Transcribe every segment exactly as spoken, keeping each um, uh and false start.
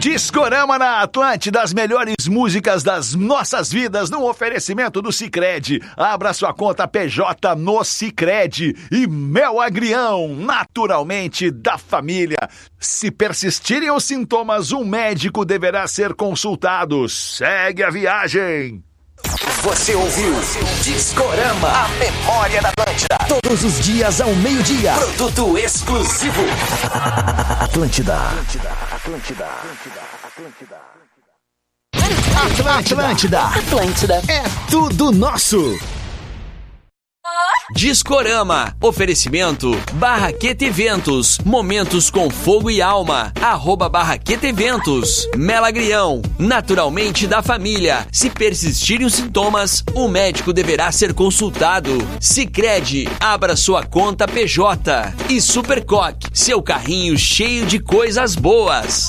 Discorama na Atlântida, as melhores músicas das nossas vidas no oferecimento do Sicredi. Abra sua conta P J no Sicredi. E Mel Agrião, naturalmente da família. Se persistirem os sintomas, um médico deverá ser consultado. Segue a viagem. Você ouviu Discorama, a memória da Atlântida. Todos os dias ao meio-dia. Produto exclusivo. Atlântida. Atlântida. Atlântida. Atlântida. Atlântida. Atlântida. Atlântida. É tudo nosso. Discorama, oferecimento Barraqueta Eventos, momentos com fogo e alma, arroba Barraqueta Eventos. Melagrião, naturalmente da família, se persistirem os sintomas, o médico deverá ser consultado. Sicredi, abra sua conta P J. E Supercoque, seu carrinho cheio de coisas boas.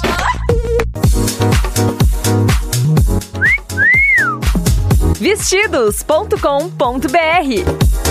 Vestidos ponto com ponto b r.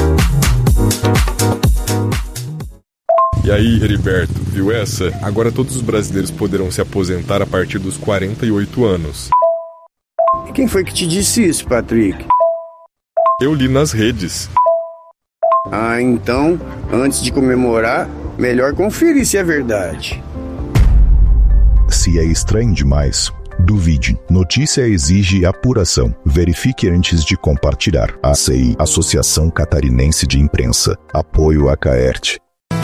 E aí, Heriberto, viu essa? Agora todos os brasileiros poderão se aposentar a partir dos quarenta e oito anos. E quem foi que te disse isso, Patrick? Eu li nas redes. Ah, então, antes de comemorar, melhor conferir se é verdade. Se é estranho demais, duvide. Notícia exige apuração. Verifique antes de compartilhar. A C I, Associação Catarinense de Imprensa. Apoio a Caerte.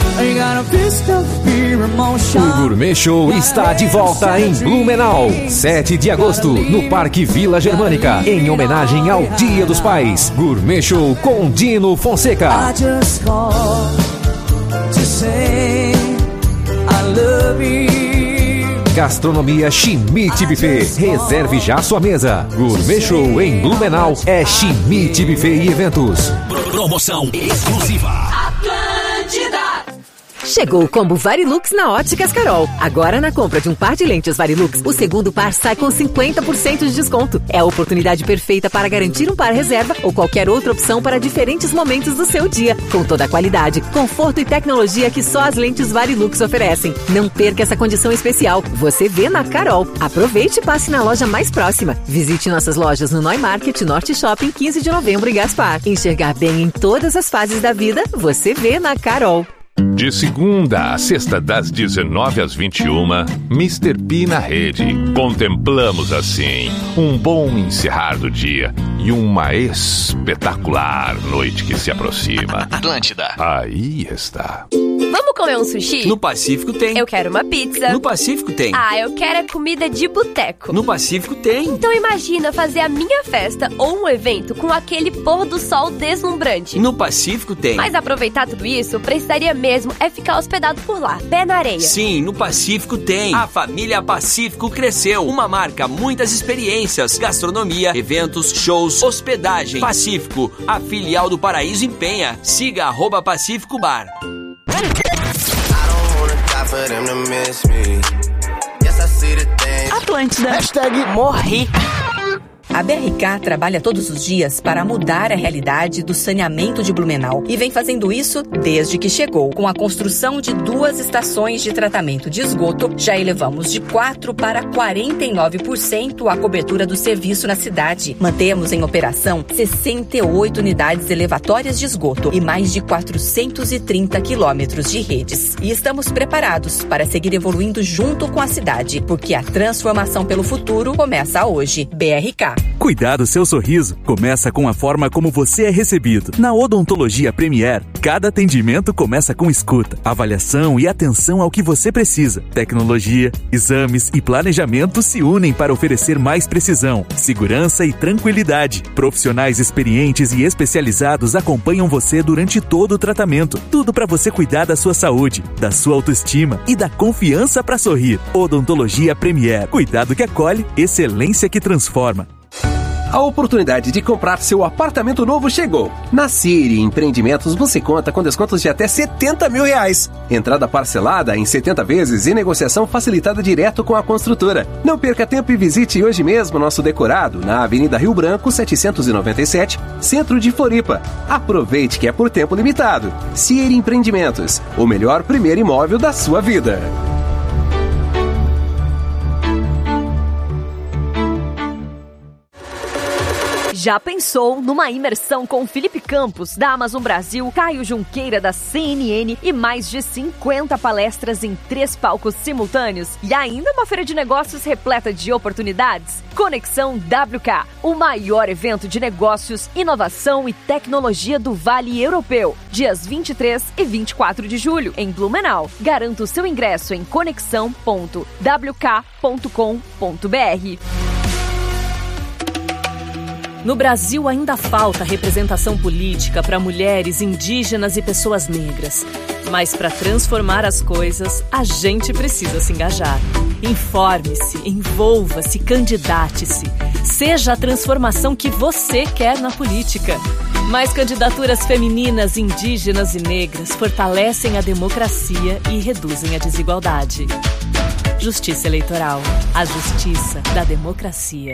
O Gourmet Show está de volta em Blumenau, sete de agosto, no Parque Vila Germânica, em homenagem ao Dia dos Pais. Gourmet Show com Dino Fonseca. Gastronomia Schmidt Buffet. Reserve já sua mesa. Gourmet Show em Blumenau é Schmidt Buffet e Eventos. Promoção exclusiva. Atlântida. Chegou o combo Varilux na Óticas Carol. Agora, na compra de um par de lentes Varilux, o segundo par sai com cinquenta por cento de desconto. É a oportunidade perfeita para garantir um par reserva ou qualquer outra opção para diferentes momentos do seu dia, com toda a qualidade, conforto e tecnologia que só as lentes Varilux oferecem. Não perca essa condição especial. Você vê na Carol. Aproveite e passe na loja mais próxima. Visite nossas lojas no Neumarket, Norte Shopping, quinze de novembro e Gaspar. Enxergar bem em todas as fases da vida, você vê na Carol. De segunda a sexta, das dezenove às vinte e uma, mister P na rede. Contemplamos assim um bom encerrar do dia e uma espetacular noite que se aproxima. Atlântida. Aí está. Vamos comer um sushi? No Pacífico tem. Eu quero uma pizza. No Pacífico tem. Ah, eu quero é comida de boteco. No Pacífico tem. Então imagina fazer a minha festa ou um evento com aquele pôr do sol deslumbrante. No Pacífico tem. Mas aproveitar tudo isso, precisaria mesmo é ficar hospedado por lá, pé na areia. Sim, no Pacífico tem. A família Pacífico cresceu. Uma marca, muitas experiências, gastronomia, eventos, shows, hospedagem. Pacífico, a filial do Paraíso em Penha. Siga arroba Pacífico Bar. Atlântida. Hashtag morri. A B R K trabalha todos os dias para mudar a realidade do saneamento de Blumenau e vem fazendo isso desde que chegou. Com a construção de duas estações de tratamento de esgoto, já elevamos de quatro para quarenta e nove por cento a cobertura do serviço na cidade. Mantemos em operação sessenta e oito unidades elevatórias de esgoto e mais de quatrocentos e trinta quilômetros de redes. E estamos preparados para seguir evoluindo junto com a cidade, porque a transformação pelo futuro começa hoje. B R K. Cuidar do seu sorriso começa com a forma como você é recebido. Na Odontologia Premier, cada atendimento começa com escuta, avaliação e atenção ao que você precisa. Tecnologia, exames e planejamento se unem para oferecer mais precisão, segurança e tranquilidade. Profissionais experientes e especializados acompanham você durante todo o tratamento. Tudo para você cuidar da sua saúde, da sua autoestima e da confiança para sorrir. Odontologia Premier. Cuidado que acolhe, excelência que transforma. A oportunidade de comprar seu apartamento novo chegou. Na Siri Empreendimentos você conta com descontos de até setenta mil reais. Entrada parcelada em setenta vezes e negociação facilitada direto com a construtora. Não perca tempo e visite hoje mesmo nosso decorado na Avenida Rio Branco setecentos e noventa e sete, Centro de Floripa. Aproveite que é por tempo limitado. Siri Empreendimentos, o melhor primeiro imóvel da sua vida. Já pensou numa imersão com Felipe Campos, da Amazon Brasil, Caio Junqueira, da C N N e mais de cinquenta palestras em três palcos simultâneos? E ainda uma feira de negócios repleta de oportunidades? Conexão W K, o maior evento de negócios, inovação e tecnologia do Vale Europeu. Dias vinte e três e vinte e quatro de julho, em Blumenau. Garanta o seu ingresso em conexão ponto w k ponto com ponto b r. No Brasil ainda falta representação política para mulheres, indígenas e pessoas negras. Mas para transformar as coisas, a gente precisa se engajar. Informe-se, envolva-se, candidate-se. Seja a transformação que você quer na política. Mais candidaturas femininas, indígenas e negras fortalecem a democracia e reduzem a desigualdade. Justiça Eleitoral. A justiça da democracia.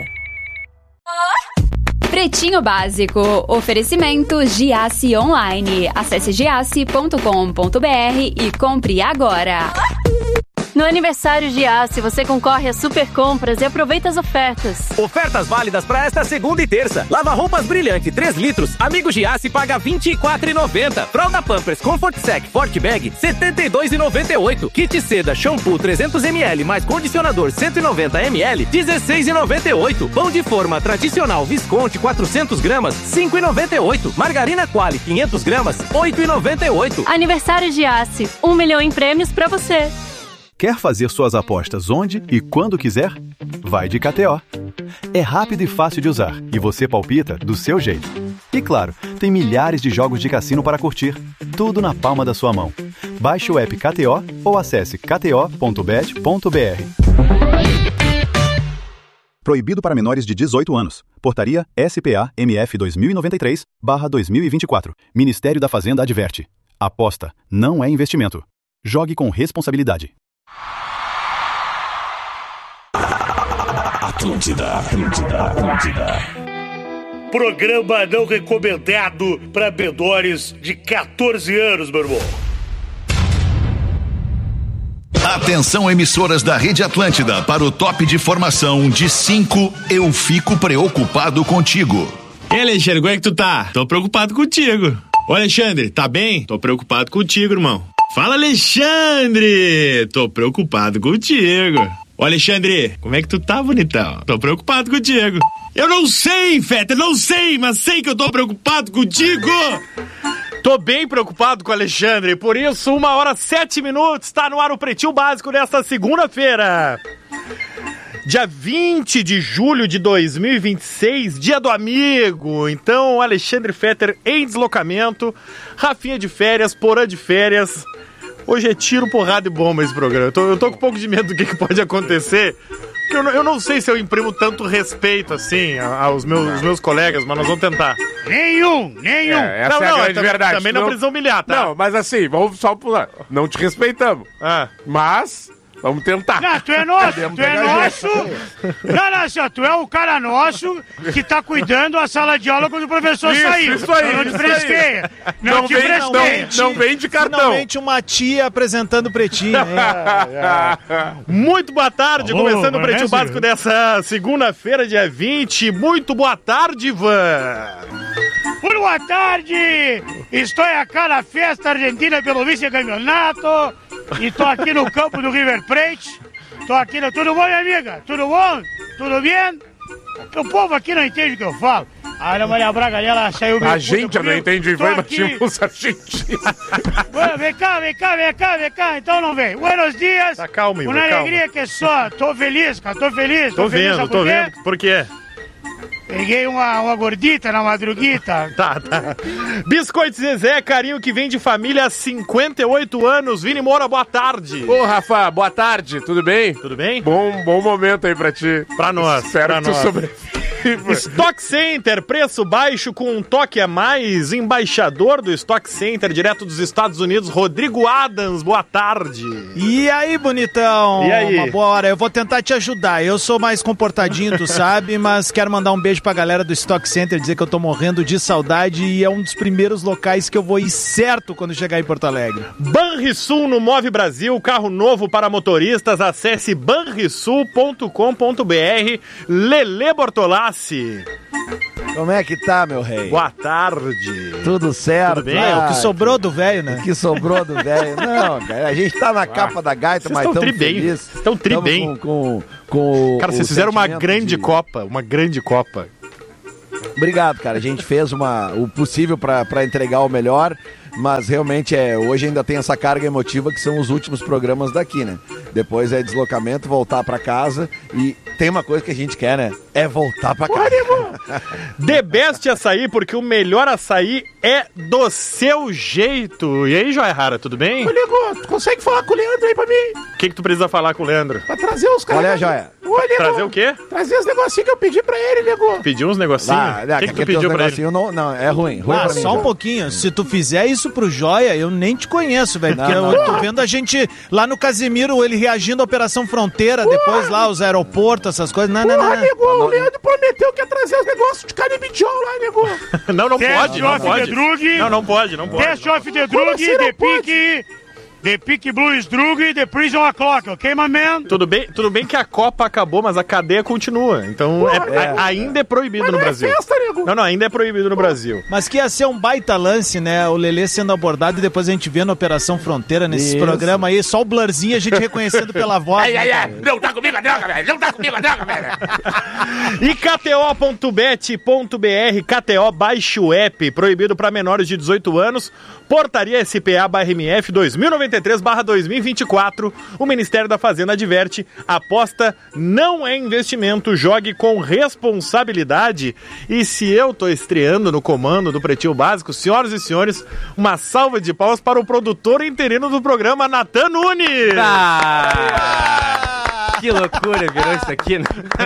Pretinho Básico. Oferecimento Giasse Online. Acesse giasse ponto com ponto b r e compre agora. No aniversário Giasse, você concorre a super compras e aproveita as ofertas. Ofertas válidas para esta segunda e terça. Lava roupas brilhante, três litros. Amigo Giasse paga vinte e quatro reais e noventa centavos. Fralda Pampers Comfort Sec Forte Bag, setenta e dois reais e noventa e oito centavos. Kit Seda Shampoo trezentos mililitros mais condicionador cento e noventa mililitros, dezesseis reais e noventa e oito centavos. Pão de forma tradicional Visconti quatrocentos gramas, cinco reais e noventa e oito centavos. Margarina Quali quinhentos gramas, oito reais e noventa e oito centavos. Aniversário Giasse, um milhão em prêmios para você. Quer fazer suas apostas onde e quando quiser? Vai de K T O. É rápido e fácil de usar e você palpita do seu jeito. E claro, tem milhares de jogos de cassino para curtir, tudo na palma da sua mão. Baixe o app K T O ou acesse k t o ponto bet ponto b r. Proibido para menores de dezoito anos. Portaria S P A M F dois mil e noventa e três barra dois mil e vinte e quatro. Ministério da Fazenda adverte. Aposta não é investimento. Jogue com responsabilidade. Atlântida, Atlântida, Atlântida. Programa não recomendado para menores de catorze anos, meu irmão. Atenção, emissoras da Rede Atlântida, para o top de formação de cinco. Eu fico preocupado contigo. E Alexandre, como é que tu tá? Tô preocupado contigo. Ô Alexandre, tá bem? Tô preocupado contigo, irmão. Fala, Alexandre! Tô preocupado contigo. Ô, Alexandre, como é que tu tá, bonitão? Tô preocupado contigo. Eu não sei, Feta, não sei, mas sei que eu tô preocupado contigo! Tô bem preocupado com o Alexandre, por isso, uma hora sete minutos, tá no ar o Pretinho Básico nesta segunda-feira. Dia vinte de julho de dois mil e vinte e seis, dia do amigo. Então, Alexandre Fetter em deslocamento, Rafinha de férias, Porã de férias. Hoje é tiro, porrada e bomba esse programa. Eu tô, eu tô com um pouco de medo do que, que pode acontecer. Porque eu não, eu não sei se eu imprimo tanto respeito, assim, aos meus, aos meus colegas, mas nós vamos tentar. Nenhum, nenhum. É, essa não, é a não, grande também, verdade. Também não, não precisa humilhar, tá? Não, mas assim, vamos só pular. Não te respeitamos. Ah. Mas... vamos tentar. Não, tu é nosso, tu é nosso. Não, não, senhor, tu é o cara nosso que tá cuidando da sala de aula quando o professor isso, saiu. Isso aí, não te fresquei. Não, não te fresquei. Não, não vem de cartão. Finalmente uma tia apresentando o Pretinho. é, é. Muito boa tarde, oh, começando o Pretinho Básico dessa segunda-feira, dia vinte. Muito boa tarde, Ivan. Boa tarde. Estou aqui na festa argentina pelo vice-campeonato. E tô aqui no campo do River Plate. Tô aqui no... Tudo bom, minha amiga? Tudo bom? Tudo bem? O povo aqui não entende o que eu falo. A Ana Maria Braga, ela saiu... A gente não entende, Ivan, mas tínhamos a gente. Vem cá, vem cá, vem cá, vem cá. Então não vem. Buenos dias. Tá calmo, Ivan, uma calma. alegria que só. Tô feliz, cara, tô feliz. Tô, tô feliz, vendo, tô vendo. Por quê? Peguei uma, uma gordita na madruguita. Tá, tá. Biscoito Zezé, carinho que vem de família há cinquenta e oito anos. Vini Moura, boa tarde. Ô, Rafa, boa tarde, tudo bem? Tudo bem? Bom, bom momento aí pra ti. Pra nós, Espero pra que tu nós. sobreviva. Stock Center, preço baixo com um toque a mais. Embaixador do Stock Center, direto dos Estados Unidos, Rodrigo Adams, boa tarde. E aí, bonitão? E aí? Uma boa hora, eu vou tentar te ajudar. Eu sou mais comportadinho, tu sabe, mas quero mandar um beijo pra galera do Stock Center, dizer que eu tô morrendo de saudade e é um dos primeiros locais que eu vou ir certo quando chegar em Porto Alegre. Banrisul no Move Brasil, carro novo para motoristas, acesse banrisul ponto com ponto b r. Lele Bortolassi. Como é que tá, meu rei? Boa tarde. Tudo certo? Tudo bem? Ah, É, o que sobrou do velho, né? O que sobrou do velho. Não, cara, a gente tá na ah, capa da gaita, mas estamos felizes. Estão tri bem. Com, com, com cara, vocês fizeram uma grande de... Copa, uma grande Copa. Obrigado, cara. A gente fez uma, o possível pra, pra entregar o melhor, mas realmente é, hoje ainda tem essa carga emotiva que são os últimos programas daqui, né? Depois é deslocamento, voltar pra casa e tem uma coisa que a gente quer, né? É voltar pra casa. The Best Açaí, porque o melhor açaí é do seu jeito. E aí, Joia Rara, tudo bem? Ô, Nego, tu consegue falar com o Leandro aí pra mim? O que que tu precisa falar com o Leandro? Pra trazer os caras. Olha, Joia. Ô, Nego, trazer o quê? Trazer os negocinhos que eu pedi pra ele, Nego. Pediu uns negocinhos? Ah, o que que tu pediu pra ele? Não, não, é ruim. ruim Ah, pra mim, só um Joia. pouquinho. Se tu fizer isso pro Joia, eu nem te conheço, velho. Porque Não, eu não. tô vendo a gente lá no Casimiro, ele reagindo à Operação Fronteira, Porra. depois lá os aeroportos, essas coisas. Não, não, Porra, não. Nego, o Leandro prometeu que ia trazer os negócios de Caribe John lá, Nego. Não, não pode, não pode. Drug, não, não pode, não pode. Test of the Drug, The Pick, The Pick Blues Drug, The Prison O'Clock, ok, my man? Tudo bem, tudo bem que a Copa acabou, mas a cadeia continua. Então Porra, é, é. a- ainda é proibido Mas no não é Brasil. festa, Nego. Não, não, ainda é proibido no Brasil. Mas que ia ser um baita lance, né? O Lelê sendo abordado e depois a gente vendo a Operação Fronteira nesses Isso. programas aí, só o blurzinho a gente reconhecendo pela voz. Ai, né, ai, ai, cara? não tá comigo a droga, velho, não tá comigo a droga, velho. E K T O ponto bet ponto B R, K T O, baixe o app, proibido para menores de dezoito anos, portaria S P A barra M F dois mil e noventa e três barra dois mil e vinte e quatro, o Ministério da Fazenda adverte, aposta não é investimento, jogue com responsabilidade. E se eu tô estreando no comando do Pretinho Básico, senhoras e senhores, uma salva de palmas para o produtor interino do programa, Natan Nunes! Ah, que loucura virou isso aqui, né?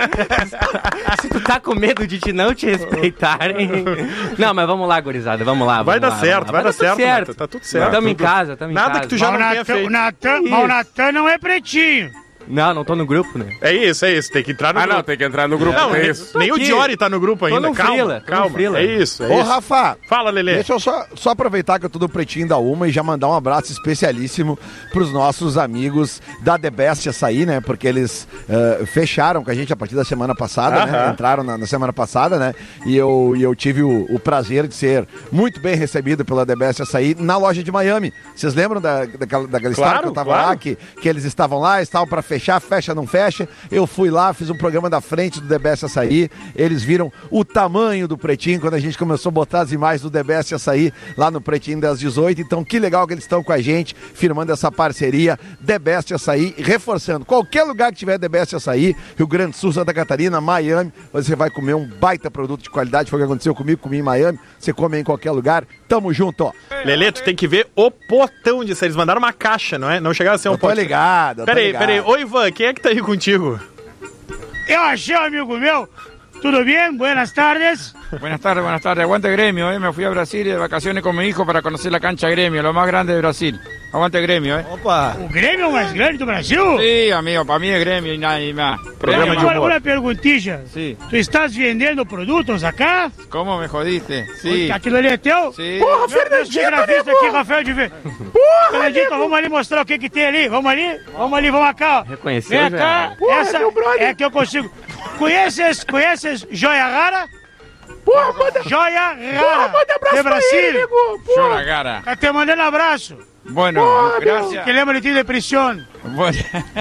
Se tu tá com medo de te não te respeitarem... Não, mas vamos lá, gurizada, vamos lá. Vai vamos dar lá, certo, vamos lá. vai dar tudo certo, certo. Natan, tá tudo certo. Tamo em casa, tamo em Nada casa. que tu já Mas não o tenha Natan- feito. o Natan, Isso. mas o Natan não é pretinho. Não, não tô no grupo, né? É isso, é isso, tem que entrar no Ah, grupo. não, tem que entrar no grupo, Não, é nem, isso. nem Tô o aqui. Diori tá no grupo Tô ainda, no calma, frila, tô no calma, frila. é isso, é Ô, isso. Rafa, Fala, Lelê. deixa eu só, só aproveitar que eu tô no Pretinho da Uma e já mandar um abraço especialíssimo pros nossos amigos da The Best Açaí, né? Porque eles eh, fecharam com a gente a partir da semana passada, né? Aham. Entraram na, na semana passada, né? E eu, e eu tive o, o prazer de ser muito bem recebido pela The Best Açaí na loja de Miami. Vocês lembram da, daquela, daquela história Claro, que eu tava claro. lá, que, que eles estavam lá, estavam pra fechar, fecha, não fecha. Eu fui lá, fiz um programa da frente do The Best Açaí. Eles viram o tamanho do Pretinho quando a gente começou a botar as imagens do The Best Açaí lá no Pretinho das dezoito. Então, que legal que eles estão com a gente, firmando essa parceria. The Best Açaí, reforçando. Qualquer lugar que tiver The Best Açaí, Rio Grande do Sul, Santa Catarina, Miami, você vai comer um baita produto de qualidade. Foi o que aconteceu comigo, comi em Miami. Você come em qualquer lugar. Tamo junto, ó. Lelê, tu tem que ver o potão disso. Eles mandaram uma caixa, não é? Não chegaram a ser um Eu tô pote. ligado, eu tô Peraí, ligado. peraí. Ô, Ivan, quem é que tá aí contigo? Eu achei um amigo meu. Tudo bem? Buenas tardes. Buenas tardes, buenas tardes. Aguante Gremio, ¿eh? Me fui a Brasil de vacaciones con mi hijo para conocer la cancha Gremio, lo más grande de Brasil. Aguante Gremio, ¿eh? Opa! O Grêmio é o mais grande do Brasil? Sí, amigo, para mí es Gremio y nada y más. Programa Agora, uma perguntinha. Sí. Tu estás vendendo produtos acá? ¿Cómo me jodiste? Sí. Aquilo ali é teu? Sí. Porra, Fernandinho, grafista aqui, Rafael de Ver. Porra, Fernandinho, vamos ali mostrar o que que tem ali. Vamos ali, vamos ali, vamos cá. Reconheceu, Vem já? cá, Porra, essa meu brother. é que eu consigo. Conheces, conheces Joia Rara? Porra, manda... Joia Rara. Porra, manda abraço de pra Brasil. ele, nego. Joia Rara. Tá te mandando abraço. Bueno, Porra, gracias. meu, que lembra de ti de prisão. Bueno.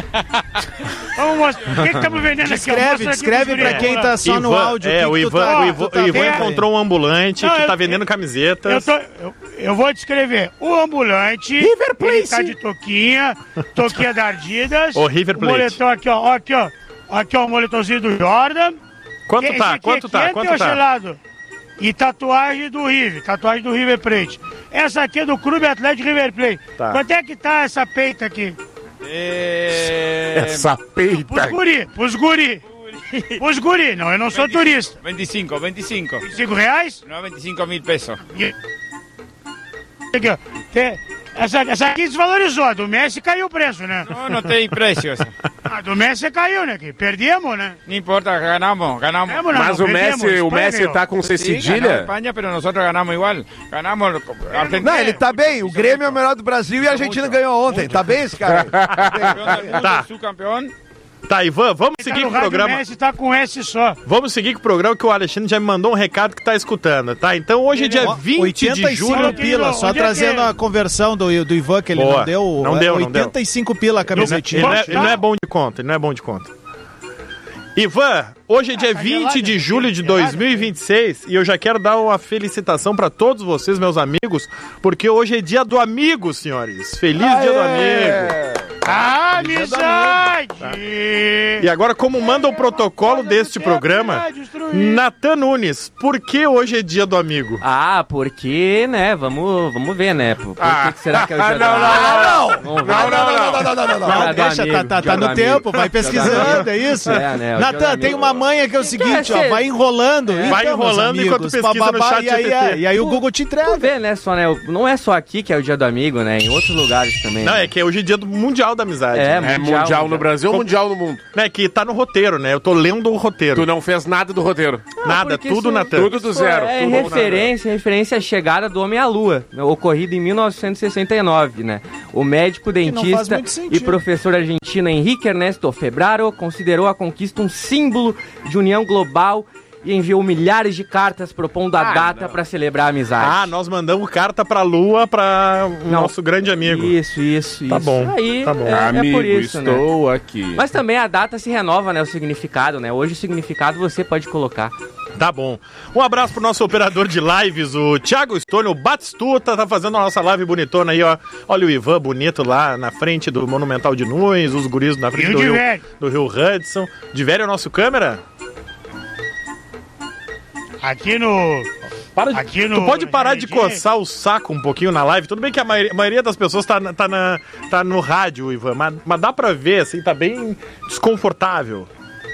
Vamos mostrar. O que que estamos vendendo aqui? Descreve, Mostra aqui descreve pros pra gringos. quem tá só no Ivan, áudio. É, o o que que tu Ivan, tá- o Ivan, tu tá o Ivan vendo? encontrou um ambulante Não, que eu- tá vendendo camisetas. Eu, tô, eu, eu vou descrever. O ambulante, River Plate. ele tá de toquinha, toquinha da Adidas. Ô, River Plate. O moletom aqui, ó, ó, aqui, ó. Aqui, ó, o moletomzinho do Jordan. Quanto Esse tá? aqui Quanto é tá? quente Quanto ou tá? gelado? E tatuagem do River, tatuagem do River Plate. Essa aqui é do Clube Atlético River Plate. Tá. Quanto é que tá essa peita aqui? Eh... Essa peita. Pros guri, pros guri. Pros guri, não, eu não sou turista. veinticinco, veinticinco. Cinco reais? No, veinticinco mil pesos. Aqui, ó. Tem- Essa, essa aqui desvalorizou, a do Messi caiu o preço, né? No, no tem precios. A do Messi caiu, né? Que perdemos, né? No importa, ganamos, ganamos. Ganamos, não, Mas o perdemos, Messi- o Espanha Messi ganhou. tá com C Sí, cedilha? ganó Espanha, pero nosotros ganamos igual. Ganamos Argentina. Não, ele tá bem. O Grêmio é o melhor do Brasil e a Argentina ganhou ontem. Tá bem esse cara? Campeón del mundo, subcampeón. Tá, Ivan, vamos Quem seguir tá com o programa. Messi tá com S só. Vamos seguir com o programa que o Alexandre já me mandou um recado que tá escutando, tá? Então hoje é dia vinte de julho. Pila, só trazendo a conversão do, do Ivan que ele Boa. não deu. Não deu, não deu. oitenta e cinco pila a camisetinha. Ele não, é, ele não é bom de conta, ele não é bom de conta. Ivan, hoje é dia vinte de julho de dois mil e vinte e seis e eu já quero dar uma felicitação pra todos vocês, meus amigos, porque hoje é dia do amigo, senhores. Feliz Aê! dia do amigo. Ah, amizade! E agora, como manda o protocolo deste programa, Natan Nunes, por que hoje é dia do amigo? Ah, porque, né, vamos, vamos ver, né? Por, por Ah. que, que será que é o dia Não, do não, amigo? não, não. Vamos ver. Não, não, não, não, não, não, não, não. Dia do Deixa, amigo, tá, tá, dia tá do no amigo. tempo, vai Dia do pesquisando, amigo. é isso? É, né, o dia do Natan, amigo. tem uma manha que é o seguinte, Quer ó, ser- vai enrolando. Vai então, meus enrolando enquanto amigos, pesquisa no bababá, chat e aí, G P T. é, e aí o Google te entrega. Tu vê, né, só, né? Não é só aqui que é o dia do amigo, né? Em outros lugares também. Não, né? é que hoje é dia do Mundial da Amizade. É, né? É mundial no Brasil ou mundial no mundo? É que tá no roteiro, né? Eu tô lendo o roteiro. Tu não fez nada do roteiro. Nada, porque tudo isso- Natan. Tudo do zero. É tudo referência, referência à chegada do homem à lua, né, ocorrida em mil novecentos e sessenta e nove, né? O médico, não faz dentista muito sentido. e professor argentino Henrique Ernesto Febraro considerou a conquista um símbolo de união global e enviou milhares de cartas propondo a Ah, data para celebrar a amizade. Ah, nós mandamos carta pra Lua, pra o Não. nosso grande amigo. Isso, isso, Tá isso. bom, Aí tá bom. É, é Amigo, por isso, né? estou aqui. Mas também a data se renova, né? O significado, né? Hoje o significado você pode colocar. Tá bom. Um abraço pro nosso operador de lives, o Thiago Stone, o Batistuta, tá fazendo a nossa live bonitona aí, ó. Olha o Ivan bonito lá na frente do Monumental de Nunes, os guris na frente E o do Rio, Divério? do Rio Hudson. Divério é o nosso câmera? Aqui no... Para de- Aqui no... Tu pode parar de Argentina. coçar o saco um pouquinho na live? Tudo bem que a maioria, a maioria das pessoas tá, na- tá, na, tá no rádio, Ivan, mas, mas dá pra ver, assim, tá bem desconfortável.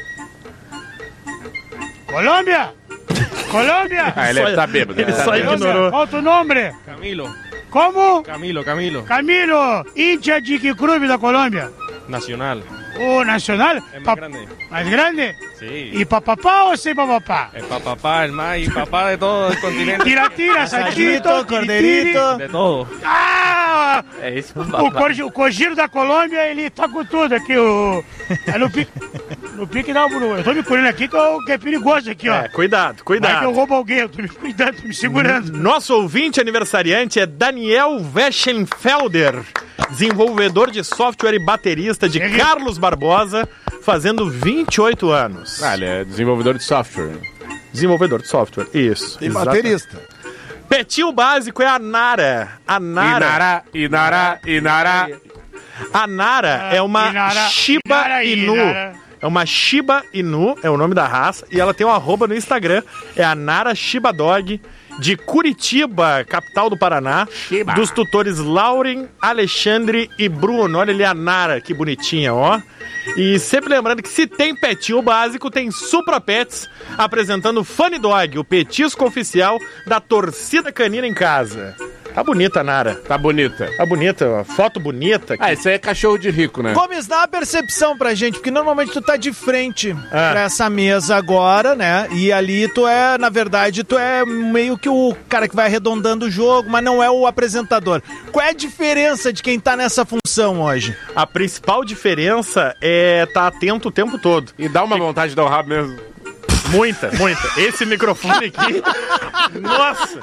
Colômbia! Colômbia! Ah, ele tá bêbado. Ele né? só ignorou. Qual o teu nome? Camilo, Como? Camilo, Camilo, Camilo, hincha de que clube da Colômbia? Nacional. O Nacional? É Pa- más grande. ¿Más grande? Sí. ¿Y papapá o sin papapá? El papá, el más y papá de todo el continente. Tira, tira, Sanchito, corderito. De todo. Ah! É isso, O, Corgi- o Cogiro da Colômbia, ele tá com tudo aqui, o... É no pique... No pique não, Bruno. Eu tô me curando aqui que, eu, que é perigoso aqui, ó. É, cuidado, Vai que eu cuidado. roubo alguém, eu tô me cuidando, tô me segurando. Nosso ouvinte aniversariante é Daniel Weschenfelder, desenvolvedor de software e baterista de Carlos Barbosa, fazendo vinte e oito anos. Ah, ele é desenvolvedor de software. Desenvolvedor de software, isso. E exato. baterista. Petinho básico é a Nara. A Nara. Inara, Inara, Inara. A Nara é uma Inara, Shiba Inara, Inu. Inara. É uma Shiba Inu, é o nome da raça, e ela tem um arroba no Instagram, é a Nara Shiba Dog, de Curitiba, capital do Paraná, Shiba. dos tutores Lauren, Alexandre e Bruno. Olha ali a Nara, que bonitinha, ó. E sempre lembrando que se tem petinho básico, tem Supra Pets, apresentando Funny Dog, o petisco oficial da torcida canina em casa. Tá bonita a Nara. Tá bonita. Tá bonita, ó. Foto bonita. Ah, isso aí é cachorro de rico, né? Gomes, dá uma percepção pra gente, porque normalmente tu tá de frente Ah. pra essa mesa agora, né? E ali tu é, na verdade, tu é meio que o cara que vai arredondando o jogo, mas não é o apresentador. Qual é a diferença de quem tá nessa função hoje? A principal diferença é estar atento o tempo todo. E dá uma vontade de dar o rabo mesmo. Muita, muita. Esse microfone aqui. Nossa!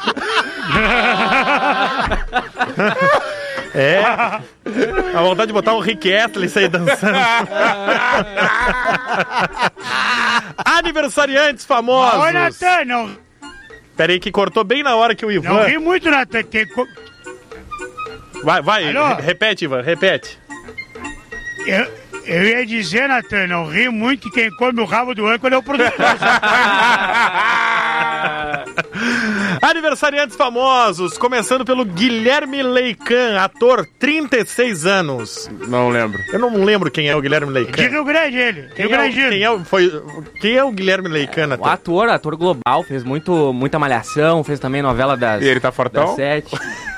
É. A vontade de botar o Rick Astley e sair dançando. Aniversariantes famosos. Oi, Natan, não, Pera aí que cortou bem na hora que o não Ivan... ri muito, Natan. Que, co- Vai, vai, Alô? re- repete, Ivan, repete. eu, eu ia dizer, Natan, não ri muito que quem come o rabo do âncora é o produtor. Aniversariantes famosos, começando pelo Guilherme Leican, ator, trinta e seis anos. Não lembro. Eu não lembro quem é o Guilherme De Leican. Rio Grande, ele. Quem Rio é, o, Grande. quem, é o, foi, quem é o Guilherme Leican, O ator? ator, ator global, fez muito, muita malhação, fez também novela das, E ele tá fortão? das sete.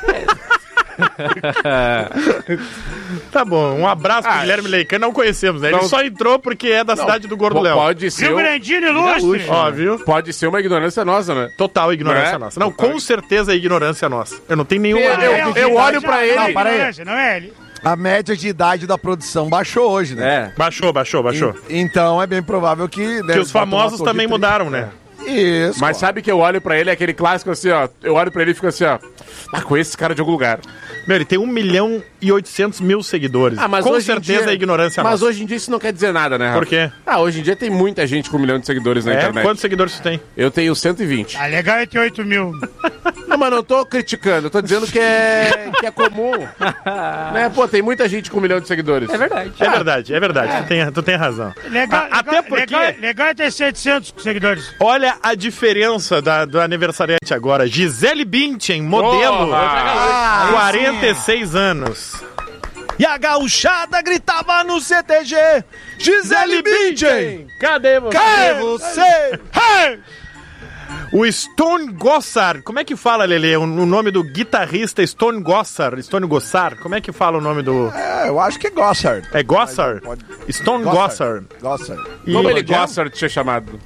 Tá bom, um abraço pro Ah, Guilherme Leican, não conhecemos, né? Ele não- só entrou porque é da cidade do Gordo Po- Léo. Pode ser, Rio um- Grandino ilustre. Ó, viu? pode ser uma ignorância nossa, né? Total ignorância Não é? nossa. Não, Total. com certeza é ignorância nossa. Eu não tenho nenhuma... Eu- eu- eu olho pra ele- Não, Não, para aí. Não é ele. A média de idade da produção baixou hoje, né? É. Baixou, baixou, baixou. E- então é bem provável que... né, Que os bota um famosos ator de também trinta. mudaram, né? Isso. Mas sabe que eu olho pra ele, é aquele clássico assim, ó. Eu olho pra ele e fico assim, ó. Ah, conheço esse cara de algum lugar. Meu, ele tem um milhão e oitocentos mil seguidores. Ah, mas com hoje em certeza dia- é ignorância Mas nossa. hoje em dia isso não quer dizer nada, né, Rafa? Por quê? Ah, hoje em dia tem muita gente com um milhão de seguidores na É? internet. Quantos seguidores você tem? Eu tenho cento e vinte. Ah, legal é ter oito mil. Não, mas não tô criticando, eu tô dizendo que é, que é comum. Né? Pô, tem muita gente com um milhão de seguidores. É verdade. É verdade, é verdade. Tu, tem, tu tem razão. Legal, A- até legal, porque... legal, legal é ter setecentos seguidores. Olha a diferença da, do aniversariante agora. Gisele Bündchen, modelo. Ah, quarenta e seis anos. E a gauchada gritava no C T G: Gisele Bündchen! Cadê você? Cadê você? Hey! O Stone Gossard. Como é que fala, Lelê? O, o nome do guitarrista Stone Gossard. Stone Gossard. Como é que fala o nome do... É, eu acho que é Gossard. É Gossard? Stone Gossard. Gossard. E- Como ele gosta de ser chamado?